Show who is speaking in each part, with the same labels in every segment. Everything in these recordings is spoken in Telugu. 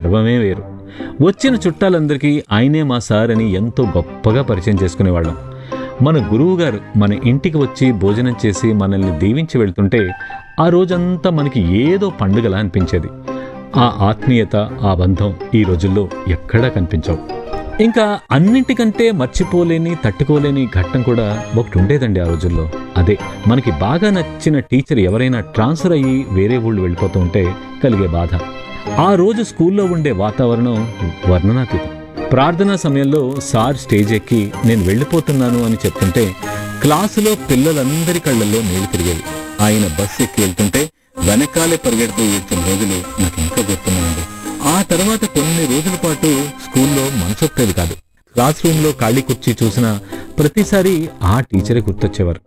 Speaker 1: గర్వమే వేరు. వచ్చిన చుట్టాలందరికీ ఆయనే మా సార్ అని ఎంతో గొప్పగా పరిచయం చేసుకునేవాళ్ళం. మన గురువుగారు మన ఇంటికి వచ్చి భోజనం చేసి మనల్ని దీవించి వెళ్తుంటే ఆ రోజంతా మనకి ఏదో పండుగలా అనిపించేది. ఆ ఆత్మీయత, ఆ బంధం ఈ రోజుల్లో ఎక్కడా కనిపించవు. ఇంకా అన్నింటికంటే మర్చిపోలేని, తట్టుకోలేని ఘట్టం కూడా ఒకటి ఉండేదండి ఆ రోజుల్లో. అదే మనకి బాగా నచ్చిన టీచర్ ఎవరైనా ట్రాన్స్ఫర్ అయ్యి వేరే ఊళ్ళు వెళ్ళిపోతూ ఉంటే కలిగే బాధ. ఆ రోజు స్కూల్లో ఉండే వాతావరణం వర్ణనాతీతం. ప్రార్థనా సమయంలో సార్ స్టేజ్ ఎక్కి నేను వెళ్ళిపోతున్నాను అని చెప్తుంటే క్లాసులో పిల్లలందరి కళ్ళల్లో నీళ్లు తిరిగేవి. ఆయన బస్సు ఎక్కి వెళ్తుంటే వెనకాలే పరిగెడుతూ వచ్చిన రోజులు నాకు ఇంకా గుర్తున్నాయండి. ఆ తర్వాత కొన్ని రోజుల పాటు స్కూల్లో మనసొప్పేది కాదు. క్లాస్ రూమ్లో ఖాళీ కుర్చీ చూసినా ప్రతిసారి ఆ టీచరే గుర్తొచ్చేవారు.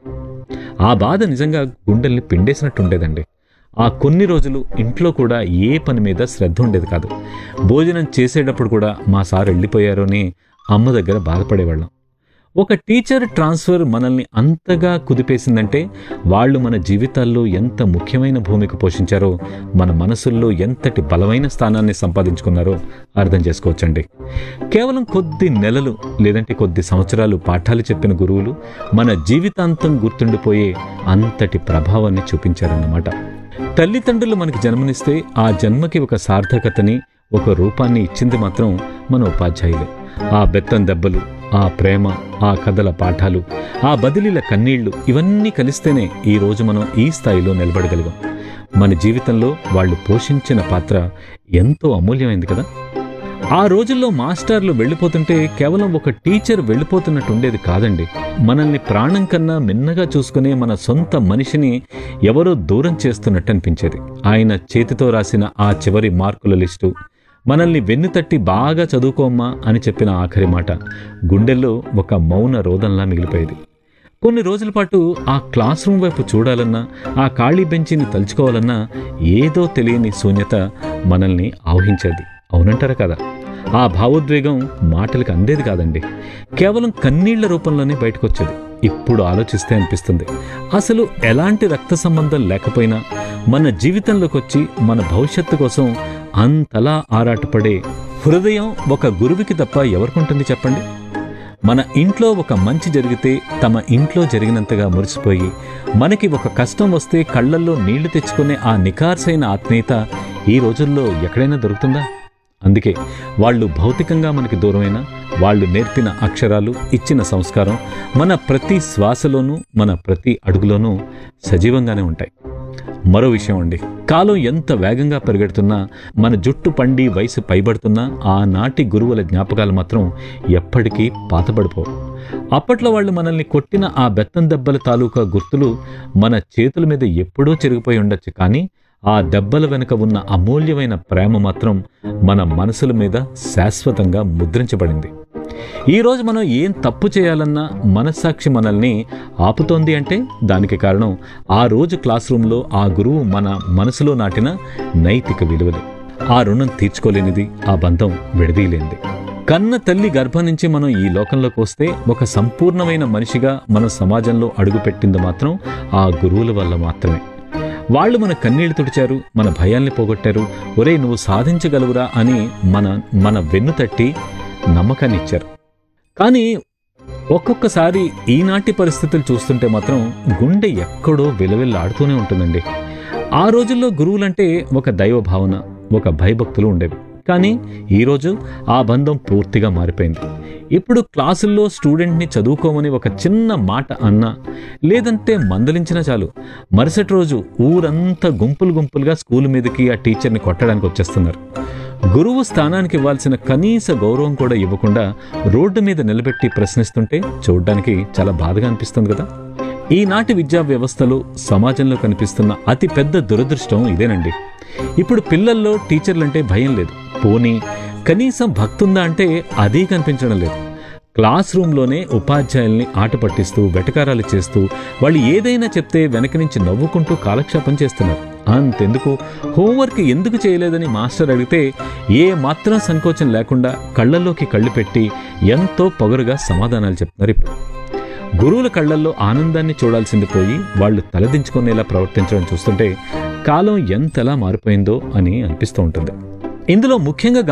Speaker 1: ఆ బాధ నిజంగా గుండెల్ని పిండేసినట్టుండేదండి. ఆ కొన్ని రోజులు ఇంట్లో కూడా ఏ పని మీద శ్రద్ధ ఉండేది కాదు. భోజనం చేసేటప్పుడు కూడా మా సార్ వెళ్ళిపోయారు అని అమ్మ దగ్గర బాధపడేవాళ్ళం. ఒక టీచర్ ట్రాన్స్ఫర్ మనల్ని అంతగా కుదిపేసిందంటే వాళ్ళు మన జీవితాల్లో ఎంత ముఖ్యమైన భూమిక పోషించారో, మన మనసుల్లో ఎంతటి బలమైన స్థానాన్ని సంపాదించుకున్నారో అర్థం చేసుకోవచ్చండి. కేవలం కొద్ది నెలలు లేదంటే కొద్ది సంవత్సరాలు పాఠాలు చెప్పిన గురువులు మన జీవితాంతం గుర్తుండిపోయే అంతటి ప్రభావాన్ని చూపించారన్నమాట. తల్లిదండ్రులు మనకి జన్మనిస్తే ఆ జన్మకి ఒక సార్థకతని, ఒక రూపాన్ని ఇచ్చింది మాత్రం మన ఉపాధ్యాయులే. ఆ బెత్తం దెబ్బలు, ఆ ప్రేమ, ఆ కథల పాఠాలు, ఆ బదిలీల కన్నీళ్లు ఇవన్నీ కలిస్తేనే ఈరోజు మనం ఈ స్థాయిలో నిలబడగలిగాం. మన జీవితంలో వాళ్ళు పోషించిన పాత్ర ఎంతో అమూల్యమైంది కదా. ఆ రోజుల్లో మాస్టర్లు వెళ్ళిపోతుంటే కేవలం ఒక టీచర్ వెళ్ళిపోతున్నట్టు ఉండేది కాదండి. మనల్ని ప్రాణం కన్నా మిన్నగా చూసుకునే మన సొంత మనిషిని ఎవరో దూరం చేస్తున్నట్టు అనిపించేది. ఆయన చేతితో రాసిన ఆ చివరి మార్కుల లిస్టు, మనల్ని వెన్నుతట్టి బాగా చదువుకోమ్మా అని చెప్పిన ఆఖరి మాట గుండెల్లో ఒక మౌన రోదంలా మిగిలిపోయేది. కొన్ని రోజుల పాటు ఆ క్లాస్ రూమ్ వైపు చూడాలన్నా, ఆ ఖాళీ బెంచిని తలుచుకోవాలన్నా ఏదో తెలియని శూన్యత మనల్ని ఆవహించేది. అవునంటారా కదా? ఆ భావోద్వేగం మాటలకు అందేది కాదండి. కేవలం కన్నీళ్ల రూపంలోనే బయటకొచ్చేది. ఇప్పుడు ఆలోచిస్తే అనిపిస్తుంది, అసలు ఎలాంటి రక్త సంబంధం లేకపోయినా మన జీవితంలోకి వచ్చి మన భవిష్యత్తు కోసం అంతలా ఆరాటపడే హృదయం ఒక గురువుకి తప్ప ఎవరికుంటుంది చెప్పండి? మన ఇంట్లో ఒక మంచి జరిగితే తమ ఇంట్లో జరిగినంతగా మురిసిపోయి, మనకి ఒక కష్టం వస్తే కళ్ళల్లో నీళ్లు తెచ్చుకునే ఆ నికార్సైన ఆత్మీయత ఈ రోజుల్లో ఎక్కడైనా దొరుకుతుందా? అందుకే వాళ్ళు భౌతికంగా మనకి దూరమైన వాళ్ళు నేర్పిన అక్షరాలు, ఇచ్చిన సంస్కారం మన ప్రతి శ్వాసలోనూ, మన ప్రతి అడుగులోనూ సజీవంగానే ఉంటాయి. మరో విషయం అండి, కాలం ఎంత వేగంగా పరిగెడుతున్నా, మన జుట్టు పండి వయసు పైబడుతున్నా ఆనాటి గురువుల జ్ఞాపకాలు మాత్రం ఎప్పటికీ పాతబడిపోవు. అప్పట్లో వాళ్ళు మనల్ని కొట్టిన ఆ బెత్తం దెబ్బల తాలూకా గుర్తులు మన చేతుల మీద ఎప్పుడూ చెరిగిపోయి ఉండొచ్చు, కానీ ఆ దెబ్బల వెనుక ఉన్న అమూల్యమైన ప్రేమ మాత్రం మన మనసుల మీద శాశ్వతంగా ముద్రించబడింది. ఈరోజు మనం ఏం తప్పు చేయాలన్నా మనస్సాక్షి మనల్ని ఆపుతోంది అంటే దానికి కారణం ఆ రోజు క్లాస్ రూమ్లో ఆ గురువు మన మనసులో నాటిన నైతిక విలువలు. ఆ రుణం తీర్చుకోలేనిది, ఆ బంధం విడదీయలేనిది. కన్న తల్లి గర్భం నుంచి మనం ఈ లోకంలోకి వస్తే ఒక సంపూర్ణమైన మనిషిగా మన సమాజంలో అడుగుపెట్టింది మాత్రం ఆ గురువుల వల్ల మాత్రమే. వాళ్ళు మన కన్నీళ్లు తుడిచారు, మన భయాల్ని పోగొట్టారు. ఒరే నువ్వు సాధించగలవురా అని మన వెన్ను తట్టి నమ్మకాన్ని ఇచ్చారు. కానీ ఒక్కొక్కసారి ఈనాటి పరిస్థితులు చూస్తుంటే మాత్రం గుండె ఎక్కడో విలవిల్లాడుతూనే ఉంటుందండి. ఆ రోజుల్లో గురువులంటే ఒక దైవ భావన, ఒక భయభక్తులు ఉండేవి. కానీ ఈరోజు ఆ బంధం పూర్తిగా మారిపోయింది. ఇప్పుడు క్లాసుల్లో స్టూడెంట్ని చదువుకోమని ఒక చిన్న మాట అన్నా, లేదంటే మందలించినా చాలు, మరుసటి రోజు ఊరంతా గుంపులుగా స్కూల్ మీదకి ఆ టీచర్ని కొట్టడానికి వచ్చేస్తున్నారు. గురువు స్థానానికి ఇవ్వాల్సిన కనీస గౌరవం కూడా ఇవ్వకుండా రోడ్డు మీద నిలబెట్టి ప్రశ్నిస్తుంటే చూడ్డానికి చాలా బాధగా అనిపిస్తుంది కదా. ఈనాటి విద్యా వ్యవస్థలో, సమాజంలో కనిపిస్తున్న అతి పెద్ద దురదృష్టం ఇదేనండి. ఇప్పుడు పిల్లల్లో టీచర్లంటే భయం లేదు, పోనీ కనీసం భక్తుందా అంటే అదీ కనిపించడం లేదు. క్లాస్ రూమ్లోనే ఉపాధ్యాయుల్ని ఆట పట్టిస్తూ, వెటకారాలు చేస్తూ, వాళ్ళు ఏదైనా చెప్తే వెనక నుంచి నవ్వుకుంటూ కాలక్షేపం చేస్తున్నారు. అంతెందుకు, హోంవర్క్ ఎందుకు చేయలేదని మాస్టర్ అడిగితే ఏ మాత్రం సంకోచం లేకుండా కళ్ళల్లోకి కళ్ళు పెట్టి ఎంతో పొగరుగా సమాధానాలు చెప్తున్నారు. ఇప్పుడు గురువుల కళ్ళల్లో ఆనందాన్ని చూడాల్సింది పోయి వాళ్ళు తలదించుకునేలా ప్రవర్తించడం చూస్తుంటే కాలం ఎంతలా మారిపోయిందో అని అనిపిస్తూ ఉంటుంది. ఇందులో ముఖ్యంగా